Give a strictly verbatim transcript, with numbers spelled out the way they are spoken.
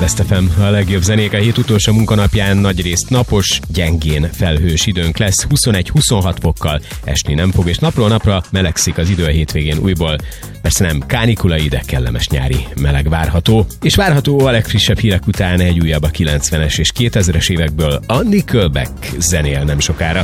Best ef em, a legjobb zenék a hét utolsó munkanapján, nagyrészt napos, gyengén felhős időnk lesz, huszonegy-huszonhat fokkal, esni nem fog, és napról napra melegszik az idő a hétvégén újból. Persze nem kánikulai, de kellemes nyári meleg várható. És várható a legfrissebb hírek után egy újabb a kilencvenes és kétezres évekből, a Nickelback zenél nem sokára.